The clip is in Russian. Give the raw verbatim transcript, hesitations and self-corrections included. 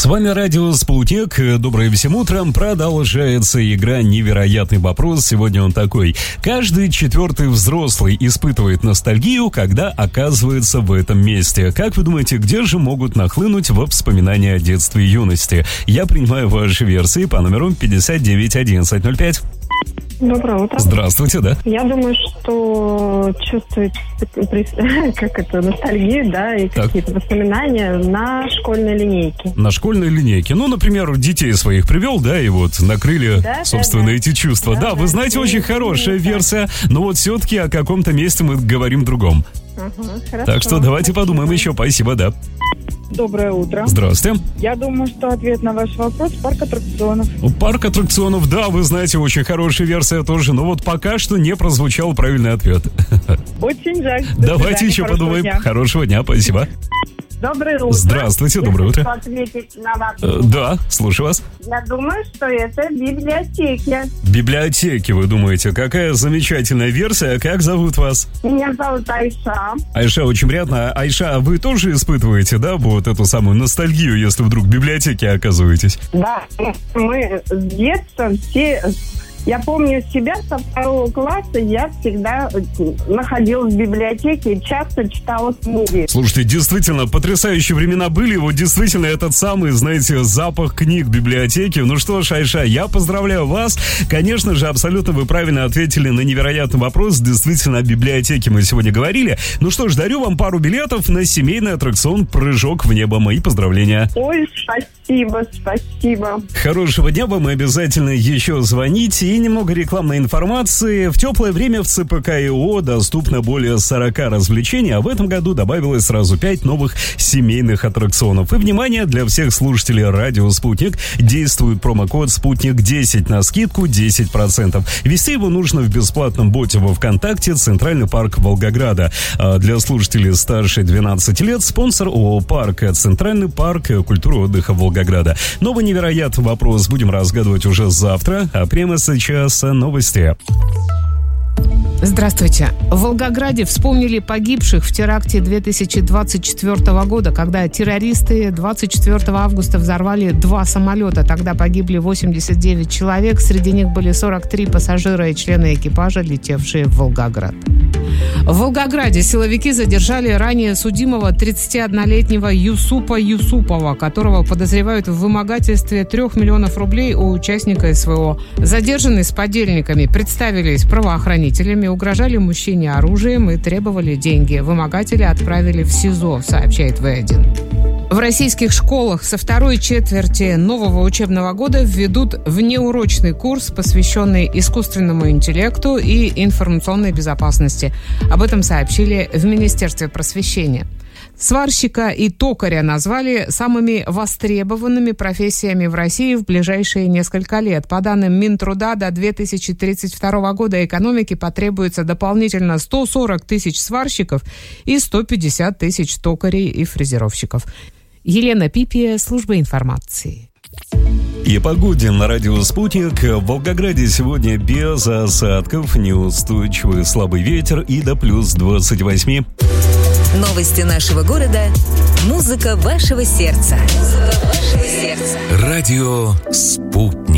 вами радио «Спутник». Доброе всем утром. Продолжается игра «Невероятный вопрос». Сегодня он такой. Каждый четвертый взрослый испытывает ностальгию, когда оказывается в этом месте. Как вы думаете, где же могут нахлынуть воспоминания о детстве и юности? Я принимаю ваши версии по номеру пятьдесят девять одиннадцать ноль пять. Доброе утро. Здравствуйте, да. Я думаю, что чувствует, как это, ностальгию, да, и Так. какие-то воспоминания на школьной линейке. На школьной линейке. Ну, например, детей своих привел, да, и вот накрыли, Да, собственно, да, да. эти чувства. Да, Да, вы да, знаете, да, очень да, хорошая да. версия, но вот все-таки о каком-то месте мы говорим другом. Ага, хорошо. Так что давайте Спасибо. подумаем еще. Спасибо, да. Доброе утро. Здравствуйте. Я думаю, что ответ на ваш вопрос – парк аттракционов. Парк аттракционов, да, вы знаете, очень хорошая версия тоже, но вот пока что не прозвучал правильный ответ. Очень жаль. До Давайте свидания. еще Хорошего подумаем. дня. Хорошего дня, спасибо. Доброе утро. Здравствуйте, доброе утро. Я хочу ответить на ваш Э, вопрос. Да, слушаю вас. Я думаю, что это библиотеки. Библиотеки, вы думаете, какая замечательная версия, как зовут вас? Меня зовут Айша. Айша, очень приятно. Айша, а вы тоже испытываете, да, вот эту самую ностальгию, если вдруг в библиотеке оказываетесь? Да, мы с детства все... Я помню себя со второго класса, я всегда находилась в библиотеке и часто читала книги. Слушайте, действительно, потрясающие времена были. Вот действительно этот самый, знаете, запах книг в библиотеке. Ну что ж, Айша, я поздравляю вас. Конечно же, абсолютно вы правильно ответили на невероятный вопрос. Действительно, о библиотеке мы сегодня говорили. Ну что ж, дарю вам пару билетов на семейный аттракцион «Прыжок в небо». Мои поздравления. Ой, спасибо, спасибо. Хорошего дня вам, и обязательно еще звоните. И немного рекламной информации. В теплое время в ЦПК ИО доступно более сорок развлечений, а в этом году добавилось сразу пять новых семейных аттракционов. И, внимание, для всех слушателей радио «Спутник» действует промокод «Спутник десять» на скидку десять процентов. Ввести его нужно в бесплатном боте во ВКонтакте «Центральный парк Волгограда». А для слушателей старше двенадцати лет спонсор ООО «Парк» «Центральный парк культуры и отдыха Волгограда». Новый невероятный вопрос будем разгадывать уже завтра, а прямо сейчас новости. Здравствуйте. В Волгограде вспомнили погибших в теракте две тысячи двадцать четвёртого года, когда террористы двадцать четвёртого августа взорвали два самолета. Тогда погибли восемьдесят девять человек. Среди них были сорок три пассажира и члены экипажа, летевшие в Волгоград. В Волгограде силовики задержали ранее судимого тридцатиоднолетнего Юсупа Юсупова, которого подозревают в вымогательстве трех миллионов рублей у участника СВО. Задержанные с подельниками представились правоохранителями, угрожали мужчине оружием и требовали деньги. Вымогатели отправили в СИЗО, сообщает вэ один. В российских школах со второй четверти нового учебного года введут внеурочный курс, посвященный искусственному интеллекту и информационной безопасности. Об этом сообщили в Министерстве просвещения. Сварщика и токаря назвали самыми востребованными профессиями в России в ближайшие несколько лет. По данным Минтруда, до две тысячи тридцать второго года экономике потребуется дополнительно сто сорок тысяч сварщиков и сто пятьдесят тысяч токарей и фрезеровщиков. Елена Пипия, служба информации. И о погоде на радио «Спутник». В Волгограде сегодня без осадков, неустойчивый слабый ветер и до плюс двадцать восемь. Новости нашего города. Музыка вашего сердца. Музыка вашего сердца. Радио «Спутник».